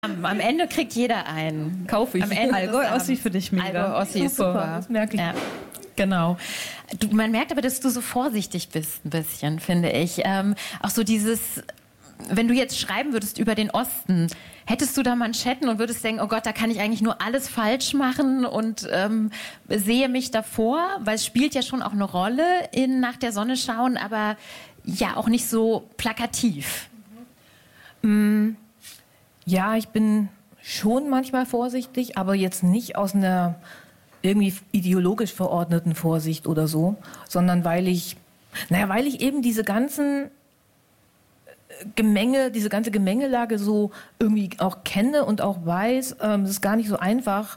Am Ende kriegt jeder einen. Kaufe ich. Am Ende Allgäu-Ossi für dich mega. Allgäu-Ossi ist super. Das merke ich. Ja. Genau. Man merkt aber, dass du so vorsichtig bist, ein bisschen, finde ich. Auch so dieses, wenn du jetzt schreiben würdest über den Osten, hättest du da Manschetten und würdest denken, oh Gott, da kann ich eigentlich nur alles falsch machen und sehe mich davor, weil es spielt ja schon auch eine Rolle in Nach der Sonne schauen, aber ja auch nicht so plakativ. Ja, ich bin schon manchmal vorsichtig, aber jetzt nicht aus einer irgendwie ideologisch verordneten Vorsicht oder so, sondern weil ich eben diese ganze Gemengelage so irgendwie auch kenne und auch weiß, es ist gar nicht so einfach,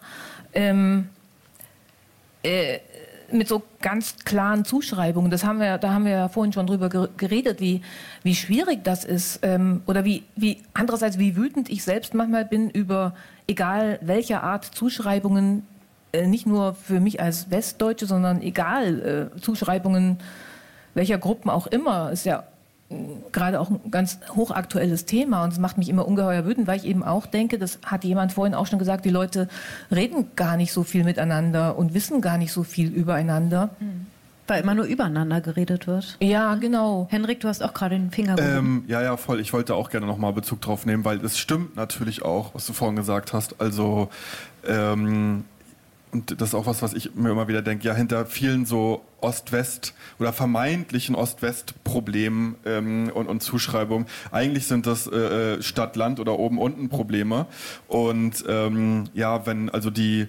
mit so ganz klaren Zuschreibungen. Da haben wir ja vorhin schon drüber geredet, wie schwierig das ist, oder wie andererseits wie wütend ich selbst manchmal bin über egal welcher Art Zuschreibungen, nicht nur für mich als Westdeutsche, sondern egal Zuschreibungen welcher Gruppen auch immer, ist ja gerade auch ein ganz hochaktuelles Thema und es macht mich immer ungeheuer wütend, weil ich eben auch denke, das hat jemand vorhin auch schon gesagt, die Leute reden gar nicht so viel miteinander und wissen gar nicht so viel übereinander. Weil immer nur übereinander geredet wird. Ja, genau. Henrik, du hast auch gerade den Finger gehoben. Ja, voll. Ich wollte auch gerne nochmal Bezug drauf nehmen, weil es stimmt natürlich auch, was du vorhin gesagt hast. Also, und das ist auch was ich mir immer wieder denke, ja, hinter vielen so Ost-West oder vermeintlichen Ost-West-Problemen und Zuschreibungen, eigentlich sind das Stadt-Land- oder Oben-Unten-Probleme. Und wenn also die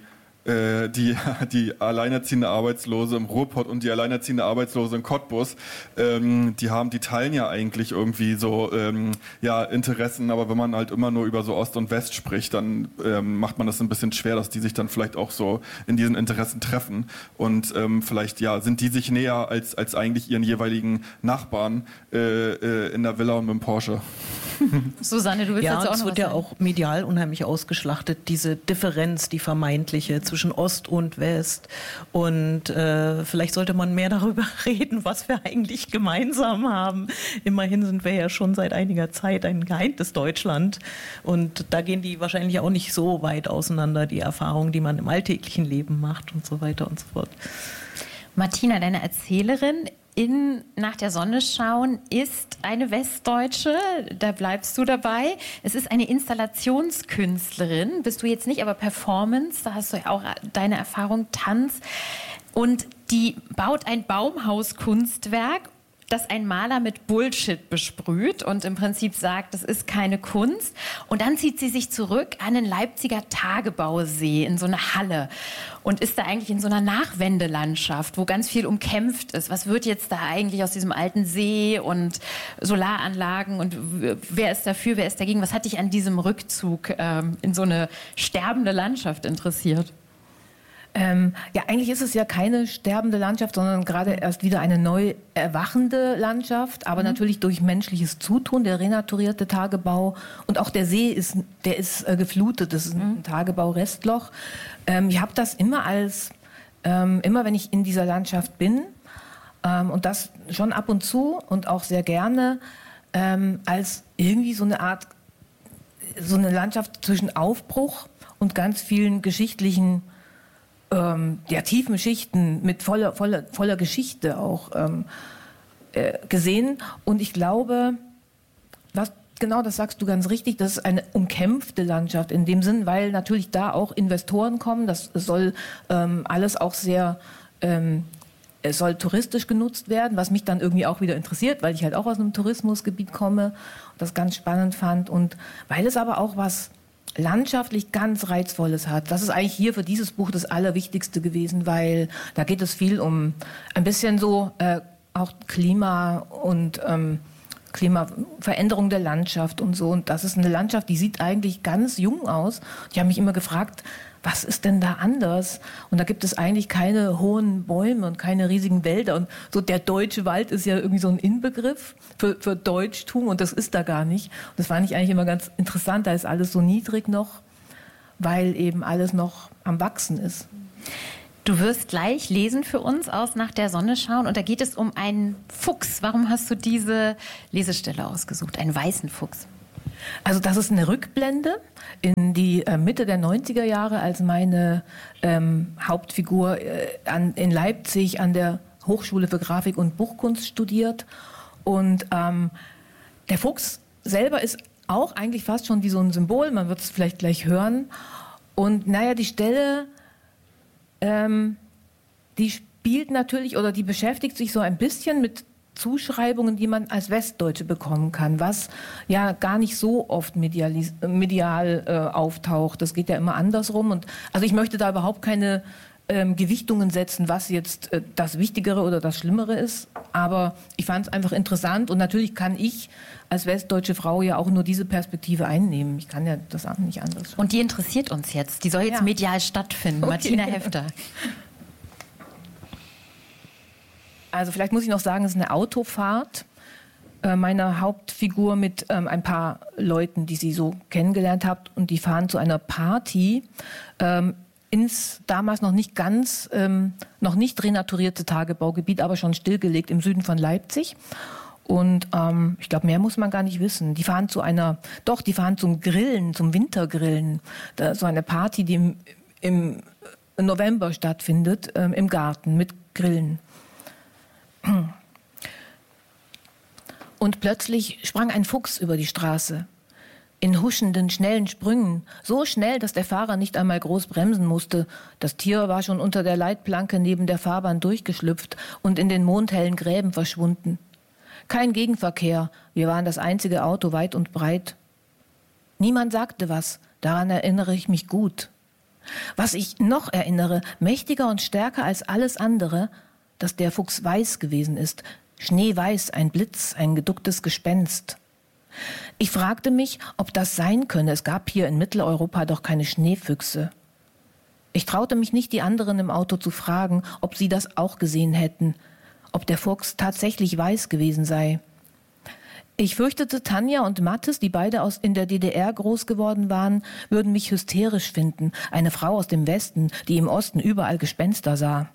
alleinerziehende Arbeitslose im Ruhrpott und die alleinerziehende Arbeitslose in Cottbus, die teilen ja eigentlich irgendwie so Interessen, aber wenn man halt immer nur über so Ost und West spricht, dann macht man das ein bisschen schwer, dass die sich dann vielleicht auch so in diesen Interessen treffen und vielleicht sind die sich näher als eigentlich ihren jeweiligen Nachbarn in der Villa und mit dem Porsche. Susanne, du willst dazu auch noch was sagen? Ja, es wird ja auch medial unheimlich ausgeschlachtet, diese Differenz, die vermeintliche zwischen Ost und West. Und vielleicht sollte man mehr darüber reden, was wir eigentlich gemeinsam haben. Immerhin sind wir ja schon seit einiger Zeit ein geeintes Deutschland. Und da gehen die wahrscheinlich auch nicht so weit auseinander, die Erfahrungen, die man im alltäglichen Leben macht und so weiter und so fort. Martina, deine Erzählerin in Nach der Sonne schauen ist eine Westdeutsche, da bleibst du dabei. Es ist eine Installationskünstlerin, bist du jetzt nicht, aber Performance, da hast du ja auch deine Erfahrung, Tanz. Und die baut ein Baumhauskunstwerk, das ein Maler mit Bullshit besprüht und im Prinzip sagt, das ist keine Kunst. Und dann zieht sie sich zurück an den Leipziger Tagebausee in so eine Halle und ist da eigentlich in so einer Nachwendelandschaft, wo ganz viel umkämpft ist. Was wird jetzt da eigentlich aus diesem alten See und Solaranlagen und wer ist dafür, wer ist dagegen? Was hat dich an diesem Rückzug in so eine sterbende Landschaft interessiert? Eigentlich ist es ja keine sterbende Landschaft, sondern gerade erst wieder eine neu erwachende Landschaft, aber natürlich durch menschliches Zutun, der renaturierte Tagebau und auch der See ist geflutet, das ist ein Tagebau-Restloch. Ich habe das immer immer wenn ich in dieser Landschaft bin und das schon ab und zu und auch sehr gerne, als irgendwie so eine Art, so eine Landschaft zwischen Aufbruch und ganz vielen geschichtlichen tiefen Schichten mit voller Geschichte auch gesehen. Und ich glaube, das sagst du ganz richtig, das ist eine umkämpfte Landschaft in dem Sinn, weil natürlich da auch Investoren kommen. Das soll alles auch sehr, es soll touristisch genutzt werden, was mich dann irgendwie auch wieder interessiert, weil ich halt auch aus einem Tourismusgebiet komme und das ganz spannend fand. Und weil es aber auch was landschaftlich ganz Reizvolles hat. Das ist eigentlich hier für dieses Buch das Allerwichtigste gewesen, weil da geht es viel um ein bisschen so auch Klima und Klimaveränderung der Landschaft und so. Und das ist eine Landschaft, die sieht eigentlich ganz jung aus. Ich habe mich immer gefragt, was ist denn da anders? Und da gibt es eigentlich keine hohen Bäume und keine riesigen Wälder. Und so der deutsche Wald ist ja irgendwie so ein Inbegriff für Deutschtum und das ist da gar nicht. Und das fand ich eigentlich immer ganz interessant. Da ist alles so niedrig noch, weil eben alles noch am Wachsen ist. Du wirst gleich lesen für uns aus Nach der Sonne schauen und da geht es um einen Fuchs. Warum hast du diese Lesestelle ausgesucht, einen weißen Fuchs? Also das ist eine Rückblende in die Mitte der 90er Jahre, als meine Hauptfigur in Leipzig an der Hochschule für Grafik und Buchkunst studiert. Und der Fuchs selber ist auch eigentlich fast schon wie so ein Symbol, man wird es vielleicht gleich hören. Und naja, die Stelle, die spielt natürlich oder die beschäftigt sich so ein bisschen mit Zuschreibungen, die man als Westdeutsche bekommen kann, was ja gar nicht so oft medial auftaucht. Das geht ja immer andersrum. Und also ich möchte da überhaupt keine Gewichtungen setzen, was jetzt das Wichtigere oder das Schlimmere ist. Aber ich fand es einfach interessant und natürlich kann ich als westdeutsche Frau ja auch nur diese Perspektive einnehmen. Ich kann ja das auch nicht anders. Und die interessiert uns jetzt. Die soll jetzt medial stattfinden. Okay. Martina Häfter. Also vielleicht muss ich noch sagen, es ist eine Autofahrt meiner Hauptfigur mit ein paar Leuten, die sie so kennengelernt hat. Und die fahren zu einer Party ins damals noch nicht ganz, noch nicht renaturierte Tagebaugebiet, aber schon stillgelegt im Süden von Leipzig. Und ich glaube, mehr muss man gar nicht wissen. Die fahren zum Grillen, zum Wintergrillen. So eine Party, die im November stattfindet, im Garten mit Grillen. Und plötzlich sprang ein Fuchs über die Straße. In huschenden, schnellen Sprüngen. So schnell, dass der Fahrer nicht einmal groß bremsen musste. Das Tier war schon unter der Leitplanke neben der Fahrbahn durchgeschlüpft und in den mondhellen Gräben verschwunden. Kein Gegenverkehr. Wir waren das einzige Auto weit und breit. Niemand sagte was. Daran erinnere ich mich gut. Was ich noch erinnere, mächtiger und stärker als alles andere, dass der Fuchs weiß gewesen ist. Schneeweiß, ein Blitz, ein geducktes Gespenst. Ich fragte mich, ob das sein könne. Es gab hier in Mitteleuropa doch keine Schneefüchse. Ich traute mich nicht, die anderen im Auto zu fragen, ob sie das auch gesehen hätten, ob der Fuchs tatsächlich weiß gewesen sei. Ich fürchtete, Tanja und Mathis, die beide in der DDR groß geworden waren, würden mich hysterisch finden. Eine Frau aus dem Westen, die im Osten überall Gespenster sah.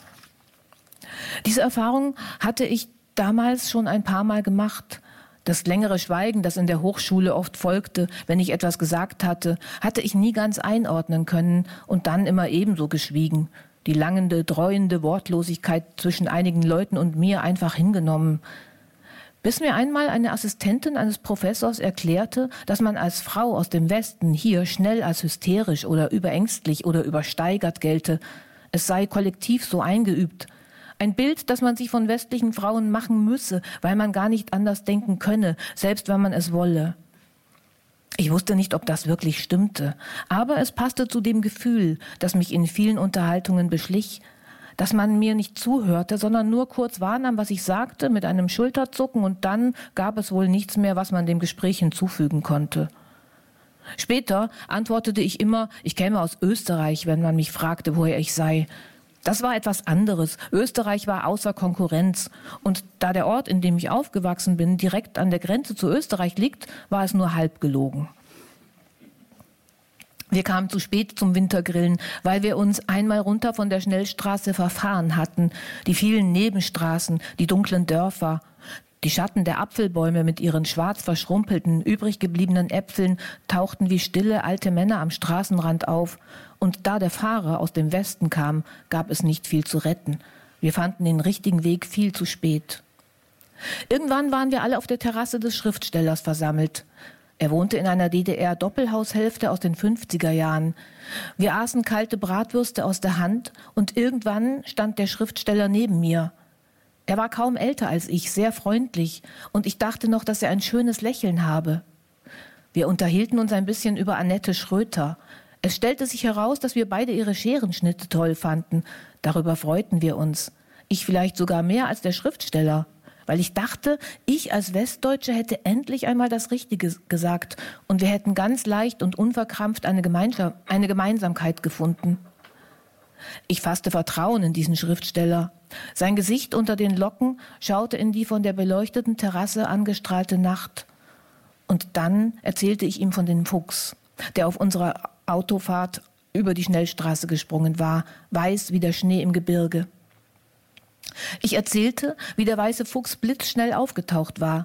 Diese Erfahrung hatte ich damals schon ein paar Mal gemacht. Das längere Schweigen, das in der Hochschule oft folgte, wenn ich etwas gesagt hatte, hatte ich nie ganz einordnen können und dann immer ebenso geschwiegen. Die langende, dreuende Wortlosigkeit zwischen einigen Leuten und mir einfach hingenommen. Bis mir einmal eine Assistentin eines Professors erklärte, dass man als Frau aus dem Westen hier schnell als hysterisch oder überängstlich oder übersteigert gelte. Es sei kollektiv so eingeübt. Ein Bild, das man sich von westlichen Frauen machen müsse, weil man gar nicht anders denken könne, selbst wenn man es wolle. Ich wusste nicht, ob das wirklich stimmte, aber es passte zu dem Gefühl, das mich in vielen Unterhaltungen beschlich, dass man mir nicht zuhörte, sondern nur kurz wahrnahm, was ich sagte, mit einem Schulterzucken, und dann gab es wohl nichts mehr, was man dem Gespräch hinzufügen konnte. Später antwortete ich immer, ich käme aus Österreich, wenn man mich fragte, woher ich sei. Das war etwas anderes. Österreich war außer Konkurrenz. Und da der Ort, in dem ich aufgewachsen bin, direkt an der Grenze zu Österreich liegt, war es nur halb gelogen. Wir kamen zu spät zum Wintergrillen, weil wir uns einmal runter von der Schnellstraße verfahren hatten. Die vielen Nebenstraßen, die dunklen Dörfer, die Schatten der Apfelbäume mit ihren schwarz verschrumpelten, übrig gebliebenen Äpfeln tauchten wie stille alte Männer am Straßenrand auf. Und da der Fahrer aus dem Westen kam, gab es nicht viel zu retten. Wir fanden den richtigen Weg viel zu spät. Irgendwann waren wir alle auf der Terrasse des Schriftstellers versammelt. Er wohnte in einer DDR-Doppelhaushälfte aus den 50er Jahren. Wir aßen kalte Bratwürste aus der Hand und irgendwann stand der Schriftsteller neben mir. Er war kaum älter als ich, sehr freundlich, und ich dachte noch, dass er ein schönes Lächeln habe. Wir unterhielten uns ein bisschen über Annette Schröter. Es stellte sich heraus, dass wir beide ihre Scherenschnitte toll fanden. Darüber freuten wir uns. Ich vielleicht sogar mehr als der Schriftsteller, weil ich dachte, ich als Westdeutsche hätte endlich einmal das Richtige gesagt und wir hätten ganz leicht und unverkrampft eine Gemeinsamkeit gefunden. Ich fasste Vertrauen in diesen Schriftsteller. Sein Gesicht unter den Locken schaute in die von der beleuchteten Terrasse angestrahlte Nacht. Und dann erzählte ich ihm von dem Fuchs, der auf unserer Autofahrt über die Schnellstraße gesprungen war, weiß wie der Schnee im Gebirge. Ich erzählte, wie der weiße Fuchs blitzschnell aufgetaucht war.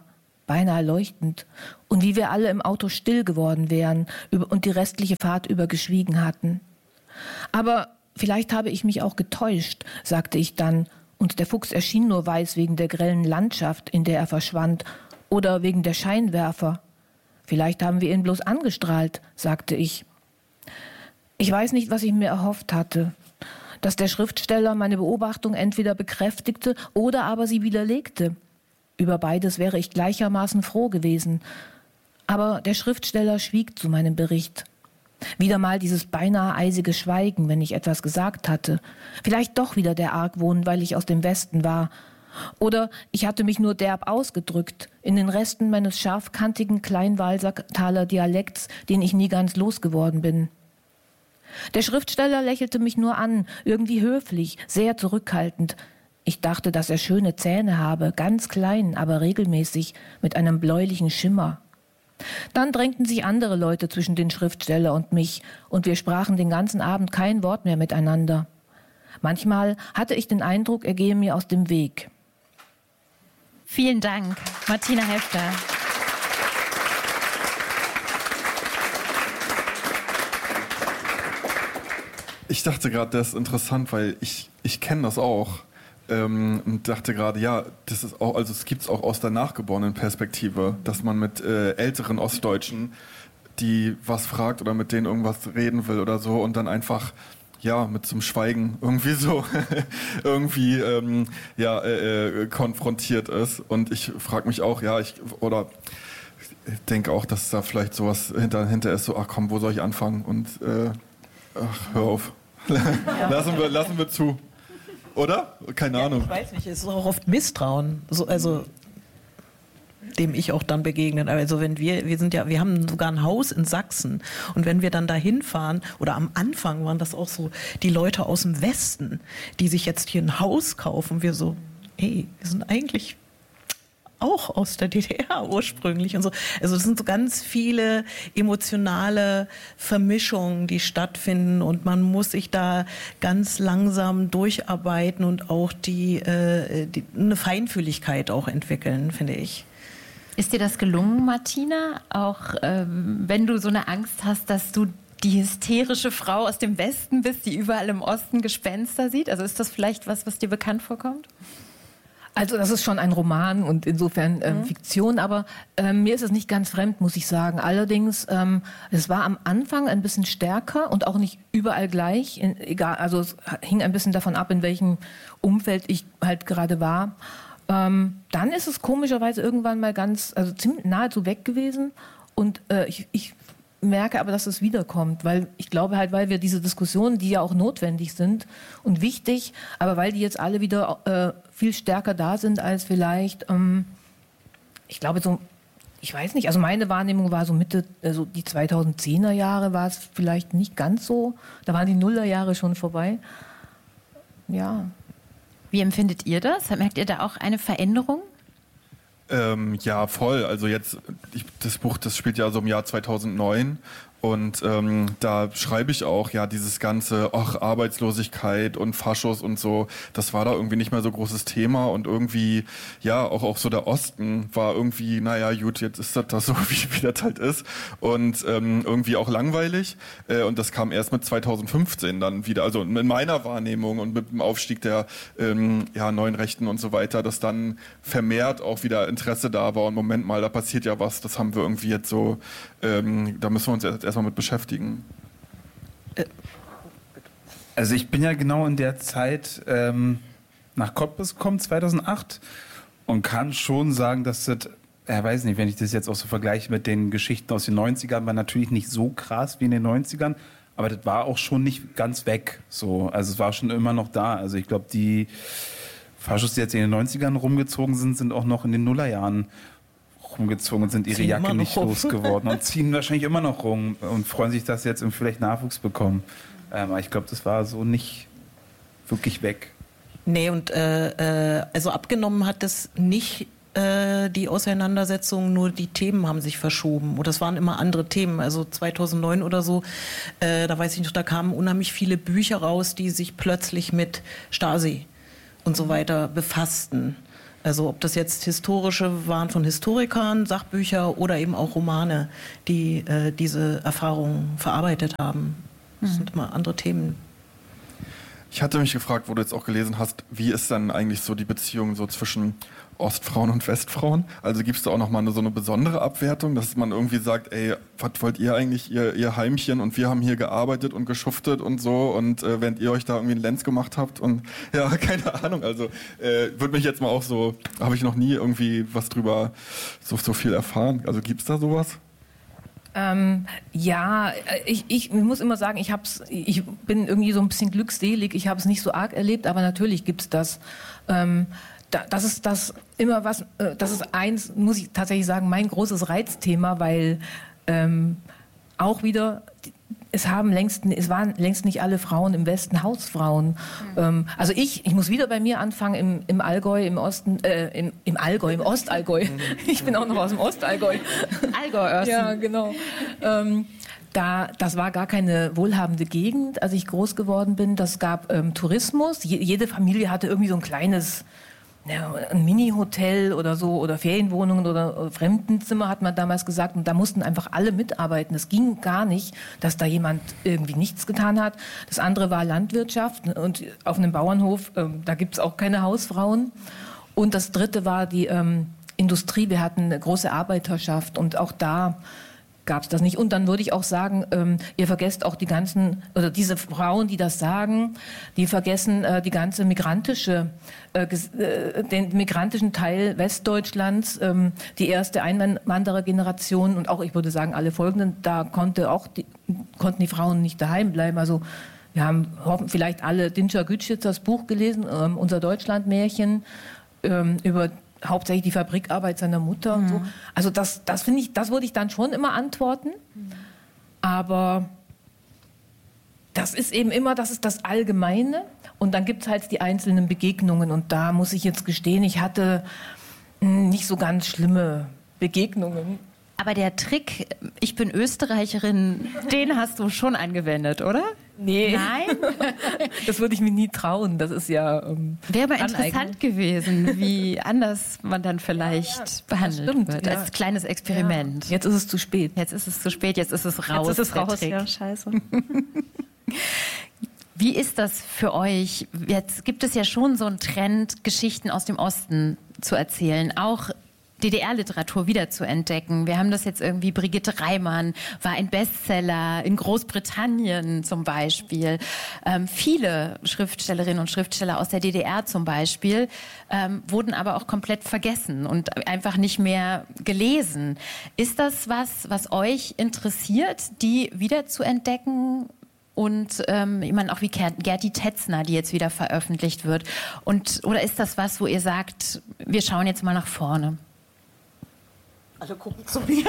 beinahe leuchtend. Und wie wir alle im Auto still geworden wären und die restliche Fahrt über geschwiegen hatten. Aber vielleicht habe ich mich auch getäuscht, sagte ich dann, und der Fuchs erschien nur weiß wegen der grellen Landschaft, in der er verschwand, oder wegen der Scheinwerfer. Vielleicht haben wir ihn bloß angestrahlt, sagte ich. Ich weiß nicht, was ich mir erhofft hatte. Dass der Schriftsteller meine Beobachtung entweder bekräftigte oder aber sie widerlegte. Über beides wäre ich gleichermaßen froh gewesen. Aber der Schriftsteller schwieg zu meinem Bericht. Wieder mal dieses beinahe eisige Schweigen, wenn ich etwas gesagt hatte. Vielleicht doch wieder der Argwohn, weil ich aus dem Westen war. Oder ich hatte mich nur derb ausgedrückt, in den Resten meines scharfkantigen Kleinwalsertaler Dialekts, den ich nie ganz losgeworden bin. Der Schriftsteller lächelte mich nur an, irgendwie höflich, sehr zurückhaltend. Ich dachte, dass er schöne Zähne habe, ganz klein, aber regelmäßig, mit einem bläulichen Schimmer. Dann drängten sich andere Leute zwischen den Schriftsteller und mich, und wir sprachen den ganzen Abend kein Wort mehr miteinander. Manchmal hatte ich den Eindruck, er gehe mir aus dem Weg. Vielen Dank, Martina Häfter. Ich dachte gerade, das ist interessant, weil ich kenne das auch. Und dachte gerade, ja, das ist auch, also es gibt es auch aus der nachgeborenen Perspektive, dass man mit älteren Ostdeutschen, die was fragt oder mit denen irgendwas reden will oder so und dann einfach ja mit zum Schweigen irgendwie so konfrontiert ist. Und ich frage mich auch, ich denke auch, dass da vielleicht sowas hinter ist, so, ach komm, wo soll ich anfangen? Und hör auf. Lassen wir zu. Oder? Keine Ahnung. Ich weiß nicht, es ist auch oft Misstrauen, also dem ich auch dann begegne. Also wenn wir haben sogar ein Haus in Sachsen und wenn wir dann da hinfahren, oder am Anfang waren das auch so die Leute aus dem Westen, die sich jetzt hier ein Haus kaufen, wir so, wir sind eigentlich auch aus der DDR ursprünglich und so. Also das sind so ganz viele emotionale Vermischungen, die stattfinden und man muss sich da ganz langsam durcharbeiten und auch eine Feinfühligkeit auch entwickeln, finde ich. Ist dir das gelungen, Martina? Auch wenn du so eine Angst hast, dass du die hysterische Frau aus dem Westen bist, die überall im Osten Gespenster sieht? Also ist das vielleicht was dir bekannt vorkommt? Also das ist schon ein Roman und insofern Fiktion, aber mir ist es nicht ganz fremd, muss ich sagen. Allerdings, es war am Anfang ein bisschen stärker und auch nicht überall gleich. Egal, also es hing ein bisschen davon ab, in welchem Umfeld ich halt gerade war. Dann ist es komischerweise irgendwann mal ziemlich nahezu weg gewesen und ich merke aber, dass es wiederkommt, weil ich glaube halt, weil wir diese Diskussionen, die ja auch notwendig sind und wichtig, aber weil die jetzt alle wieder viel stärker da sind als vielleicht, ich glaube so, ich weiß nicht, also meine Wahrnehmung war so Mitte, also die 2010er Jahre war es vielleicht nicht ganz so, da waren die Nullerjahre schon vorbei. Ja. Wie empfindet ihr das? Merkt ihr da auch eine Veränderung? Ja, voll. Also jetzt, das Buch, das spielt ja so im Jahr 2009 und da schreibe ich auch, ja, dieses ganze Arbeitslosigkeit und Faschos und so, das war da irgendwie nicht mehr so großes Thema und irgendwie, ja, auch so der Osten war irgendwie, naja, gut, jetzt ist das so, wie das halt ist und irgendwie auch langweilig und das kam erst mit 2015 dann wieder, also in meiner Wahrnehmung und mit dem Aufstieg der neuen Rechten und so weiter, dass dann vermehrt auch wieder Interesse da war und Moment mal, da passiert ja was, das haben wir irgendwie jetzt so, da müssen wir uns jetzt erstmal mit beschäftigen. Also ich bin ja genau in der Zeit nach Cottbus gekommen, 2008, und kann schon sagen, dass das, weiß nicht, wenn ich das jetzt auch so vergleiche mit den Geschichten aus den 90ern, war natürlich nicht so krass wie in den 90ern, aber das war auch schon nicht ganz weg. So. Also es war schon immer noch da. Also ich glaube, die Faschos, die jetzt in den 90ern rumgezogen sind, sind auch noch in den Nullerjahren rumgezogen und sind ihre Jacke nicht losgeworden und ziehen wahrscheinlich immer noch rum und freuen sich, dass sie jetzt vielleicht Nachwuchs bekommen. Aber ich glaube, das war so nicht wirklich weg. Nee, und also abgenommen hat das nicht die Auseinandersetzung, nur die Themen haben sich verschoben. Und das waren immer andere Themen. Also 2009 oder so, da weiß ich noch, da kamen unheimlich viele Bücher raus, die sich plötzlich mit Stasi und so weiter befassten. Also ob das jetzt historische waren von Historikern, Sachbücher oder eben auch Romane, die diese Erfahrungen verarbeitet haben. Das sind immer andere Themen. Ich hatte mich gefragt, wo du jetzt auch gelesen hast, wie ist dann eigentlich so die Beziehung so zwischen Ostfrauen und Westfrauen? Also gibt es da auch nochmal so eine besondere Abwertung, dass man irgendwie sagt, ey, was wollt ihr eigentlich, ihr Heimchen, und wir haben hier gearbeitet und geschuftet und so, und während ihr euch da irgendwie einen Lenz gemacht habt und ja, keine Ahnung, also würde mich jetzt mal auch so, habe ich noch nie irgendwie was drüber so viel erfahren. Also gibt es da sowas? Ja, ich muss immer sagen, ich bin irgendwie so ein bisschen glückselig, ich habe es nicht so arg erlebt, aber natürlich gibt es das. Das ist das immer was, das ist eins, muss ich tatsächlich sagen, mein großes Reizthema, weil auch wieder, es waren längst nicht alle Frauen im Westen Hausfrauen. Also ich muss wieder bei mir anfangen im Allgäu, im Osten, im Ostallgäu. Ich bin auch noch aus dem Ostallgäu. Allgäu-Osten. Ja, genau. Das war gar keine wohlhabende Gegend, als ich groß geworden bin. Das gab Tourismus. Jede Familie hatte irgendwie so ein kleines, ein Mini-Hotel oder so, oder Ferienwohnungen oder Fremdenzimmer, hat man damals gesagt. Und da mussten einfach alle mitarbeiten. Es ging gar nicht, dass da jemand irgendwie nichts getan hat. Das andere war Landwirtschaft. Und auf einem Bauernhof, da gibt es auch keine Hausfrauen. Und das dritte war die Industrie. Wir hatten eine große Arbeiterschaft. Und auch da gab es das nicht. Und dann würde ich auch sagen, ihr vergesst auch die ganzen, oder diese Frauen, die das sagen, die vergessen die ganze den migrantischen Teil Westdeutschlands, die erste Einwanderergeneration und auch, ich würde sagen, alle folgenden, da konnten die Frauen nicht daheim bleiben. Also wir haben vielleicht alle Dinscher Gütschitzers Buch gelesen, unser Deutschlandmärchen, über hauptsächlich die Fabrikarbeit seiner Mutter und so. Also das finde ich, das würde ich dann schon immer antworten. Aber das ist eben immer, das ist das Allgemeine. Und dann gibt es halt die einzelnen Begegnungen. Und da muss ich jetzt gestehen, ich hatte nicht so ganz schlimme Begegnungen. Aber der Trick, ich bin Österreicherin, den hast du schon angewendet, oder? Nee. Nein? Das würde ich mir nie trauen. Das ist ja wäre aber interessant gewesen, wie anders man dann vielleicht behandelt wird. Ja. Als kleines Experiment. Ja. Jetzt ist es zu spät. Jetzt ist es raus. Jetzt ist es raus, Trick. ja, scheiße. Wie ist das für euch? Jetzt gibt es ja schon so einen Trend, Geschichten aus dem Osten zu erzählen, auch DDR-Literatur wiederzuentdecken. Wir haben das jetzt irgendwie, Brigitte Reimann war ein Bestseller in Großbritannien zum Beispiel. Viele Schriftstellerinnen und Schriftsteller aus der DDR zum Beispiel wurden aber auch komplett vergessen und einfach nicht mehr gelesen. Ist das was euch interessiert, die wiederzuentdecken? Und ich meine auch wie Gerti Tetzner, die jetzt wieder veröffentlicht wird. Oder ist das was, wo ihr sagt, wir schauen jetzt mal nach vorne? Alle gucken zu mir.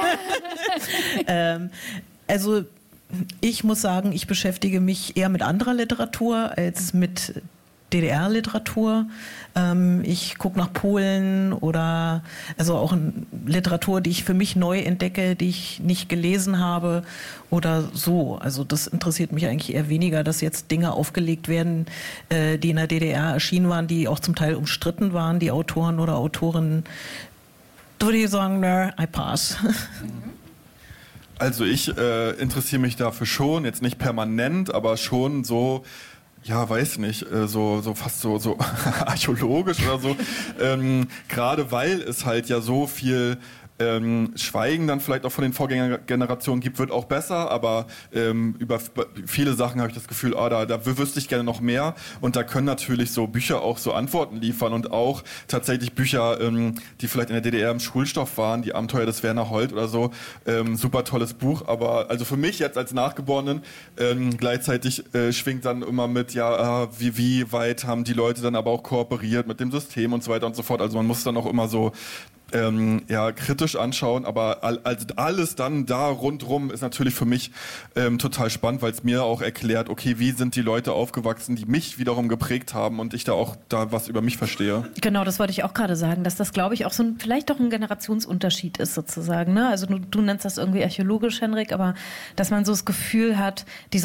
Also ich muss sagen, ich beschäftige mich eher mit anderer Literatur als mit DDR-Literatur. Ich gucke nach Polen oder also auch Literatur, die ich für mich neu entdecke, die ich nicht gelesen habe oder so. Also das interessiert mich eigentlich eher weniger, dass jetzt Dinge aufgelegt werden, die in der DDR erschienen waren, die auch zum Teil umstritten waren, die Autoren oder Autorinnen. Da würde ich sagen, I pass. Also ich interessiere mich dafür schon, jetzt nicht permanent, aber schon so, ja, weiß nicht, so fast so archäologisch oder so. Gerade weil es halt ja so viel Schweigen dann vielleicht auch von den Vorgängergenerationen gibt, wird auch besser, aber über viele Sachen habe ich das Gefühl, da wüsste ich gerne noch mehr, und da können natürlich so Bücher auch so Antworten liefern und auch tatsächlich Bücher, die vielleicht in der DDR im Schulstoff waren, die Abenteuer des Werner Holt oder so, super tolles Buch, aber also für mich jetzt als Nachgeborenen gleichzeitig schwingt dann immer mit, ja, wie weit haben die Leute dann aber auch kooperiert mit dem System und so weiter und so fort, also man muss dann auch immer so kritisch anschauen, aber alles dann da rundrum ist natürlich für mich total spannend, weil es mir auch erklärt, okay, wie sind die Leute aufgewachsen, die mich wiederum geprägt haben und ich da was über mich verstehe. Genau, das wollte ich auch gerade sagen, dass das, glaube ich, auch vielleicht auch ein Generationsunterschied ist sozusagen. Ne? Also du nennst das irgendwie archäologisch, Henrik, aber dass man so das Gefühl hat,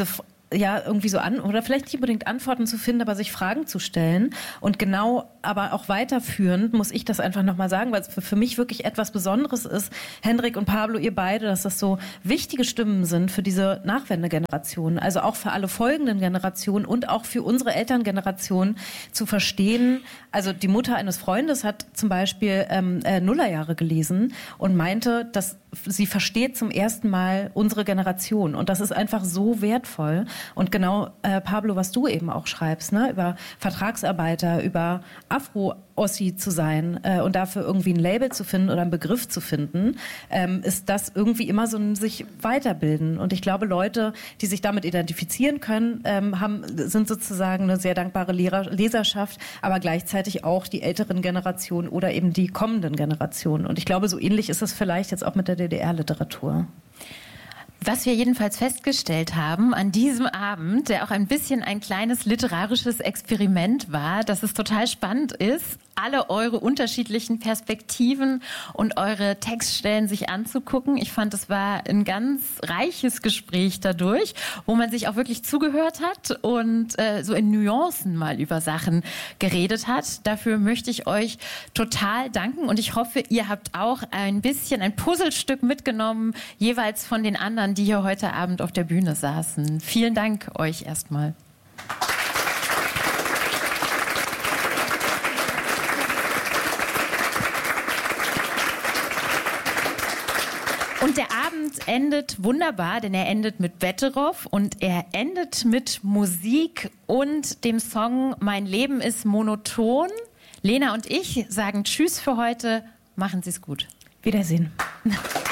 ja irgendwie so oder vielleicht nicht unbedingt Antworten zu finden, aber sich Fragen zu stellen. Und genau, aber auch weiterführend muss ich das einfach nochmal sagen, weil es für mich wirklich etwas Besonderes ist, Hendrik und Pablo, ihr beide, dass das so wichtige Stimmen sind für diese Nachwendegeneration, also auch für alle folgenden Generationen und auch für unsere Elterngeneration zu verstehen. Also die Mutter eines Freundes hat zum Beispiel Nullerjahre gelesen und meinte, dass sie versteht zum ersten Mal unsere Generation. Und das ist einfach so wertvoll. Und genau, Pablo, was du eben auch schreibst, ne, über Vertragsarbeiter, über Afro-Ossi zu sein und dafür irgendwie ein Label zu finden oder einen Begriff zu finden, ist das irgendwie immer so ein sich weiterbilden. Und ich glaube, Leute, die sich damit identifizieren können, sind sozusagen eine sehr dankbare Leserschaft, aber gleichzeitig auch die älteren Generationen oder eben die kommenden Generationen. Und ich glaube, so ähnlich ist es vielleicht jetzt auch mit der DDR-Literatur. Was wir jedenfalls festgestellt haben an diesem Abend, der auch ein bisschen ein kleines literarisches Experiment war, dass es total spannend ist, alle eure unterschiedlichen Perspektiven und eure Textstellen sich anzugucken. Ich fand, es war ein ganz reiches Gespräch dadurch, wo man sich auch wirklich zugehört hat und so in Nuancen mal über Sachen geredet hat. Dafür möchte ich euch total danken und ich hoffe, ihr habt auch ein bisschen ein Puzzlestück mitgenommen, jeweils von den anderen, die hier heute Abend auf der Bühne saßen. Vielen Dank euch erstmal. Und der Abend endet wunderbar, denn er endet mit Betteroff und er endet mit Musik und dem Song Mein Leben ist monoton. Lena und ich sagen Tschüss für heute. Machen Sie es gut. Wiedersehen.